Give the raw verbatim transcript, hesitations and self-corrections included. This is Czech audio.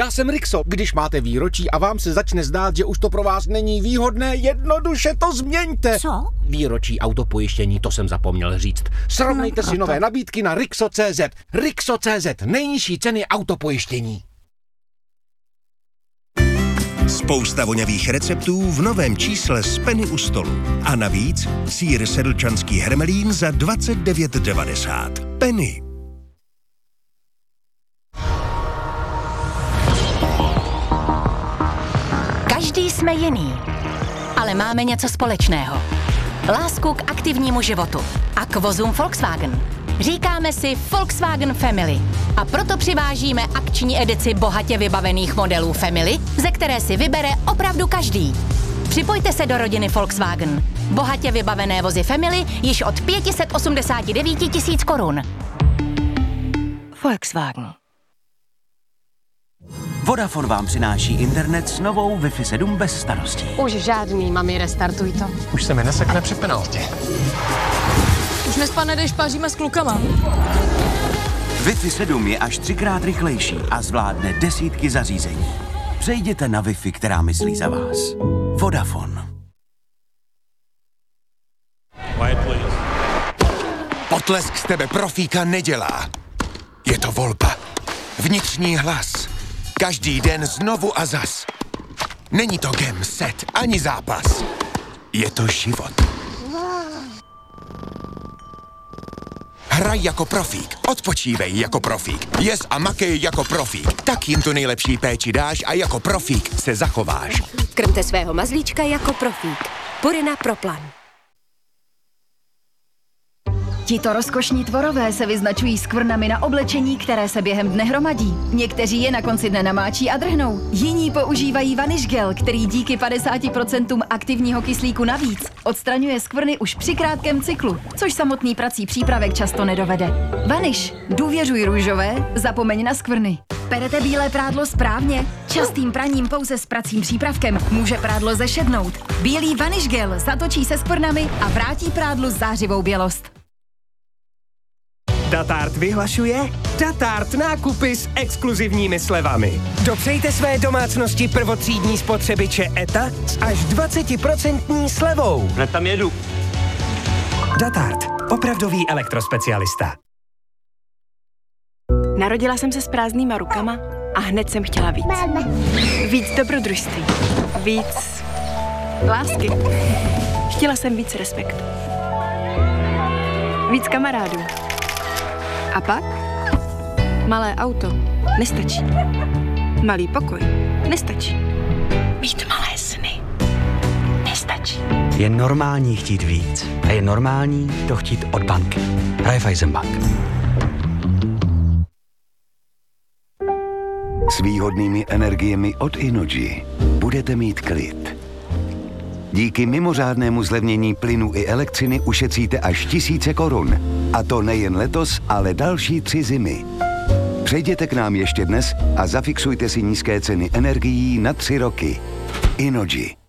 Já jsem Rixo. Když máte výročí a vám se začne zdát, že už to pro vás není výhodné, jednoduše to změňte. Co? Výročí autopojištění, to jsem zapomněl říct. Srovnejte no, si nové nabídky na Rixo tečka cé zet. Rixo tečka cé zet, nejnižší ceny autopojištění. Spousta voňavých receptů v novém čísle z Penny u stolu. A navíc sýr sedlčanský hermelín za dvacet devět devadesát. Penny. Každý jsme jiný, ale máme něco společného. Lásku k aktivnímu životu a k vozům Volkswagen. Říkáme si Volkswagen Family a proto přivážíme akční edici bohatě vybavených modelů Family, ze které si vybere opravdu každý. Připojte se do rodiny Volkswagen. Bohatě vybavené vozy Family již od pět set osmdesát devět tisíc korun. Volkswagen. Vodafone vám přináší internet s novou Wi-Fi sedm bez starostí. Už žádný, mami, restartuj to. Už se mi nesekne při penaltě. Už nespane, když paříme s klukama. Wi-Fi sedm je až třikrát rychlejší a zvládne desítky zařízení. Přejděte na Wi-Fi, která myslí za vás. Vodafone. Potlesk z tebe profíka nedělá. Je to volba. Vnitřní hlas. Každý den znovu a zas. Není to game, set ani zápas. Je to život. Hraj jako profík, odpočívej jako profík, jez a makej jako profík. Tak jim tu nejlepší péči dáš a jako profík se zachováš. Krmte svého mazlíčka jako profík. Purina Pro Plan. Tito rozkošní tvorové se vyznačují skvrnami na oblečení, které se během dne hromadí. Někteří je na konci dne namáčí a drhnou. Jiní používají Vanish Gel, který díky padesáti procentům aktivního kyslíku navíc odstraňuje skvrny už při krátkém cyklu, což samotný prací přípravek často nedovede. Vanish, důvěřuj růžové, zapomeň na skvrny. Perete bílé prádlo správně? Častým praním pouze s pracím přípravkem může prádlo zešednout. Bílý Vanish Gel zatočí se skvrnami a vrátí prádlu zářivou bělost. Datart vyhlašuje Datart nákupy s exkluzivními slevami. Dopřejte své domácnosti prvotřídní spotřebiče E T A s až dvacet procent slevou. Hned tam jedu. Datart, opravdový elektrospecialista. Narodila jsem se s prázdnýma rukama a hned jsem chtěla víc. Víc dobrodružství. Víc lásky. Chtěla jsem víc respektu. Víc kamarádů. A pak? Malé auto nestačí. Malý pokoj nestačí. Mít malé sny nestačí. Je normální chtít víc a je normální to chtít od banky. Raiffeisenbank. S výhodnými energiemi od Innogy budete mít klid. Díky mimořádnému zlevnění plynu i elektřiny ušetříte až tisíce korun. A to nejen letos, ale další tři zimy. Přejděte k nám ještě dnes a zafixujte si nízké ceny energií na tři roky. Innogy.